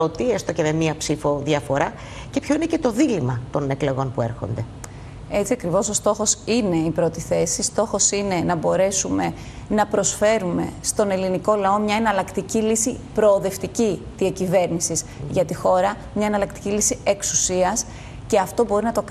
ότι έστω και με μία ψήφο διαφορά, και ποιο είναι και το δίλημμα των εκλογών που έρχονται. Έτσι ακριβώς, ο στόχος είναι η πρώτη θέση. Στόχος είναι να μπορέσουμε να προσφέρουμε στον ελληνικό λαό μια εναλλακτική λύση προοδευτική διακυβέρνησης για τη χώρα, μια εναλλακτική λύση εξουσίας, και αυτό μπορεί να το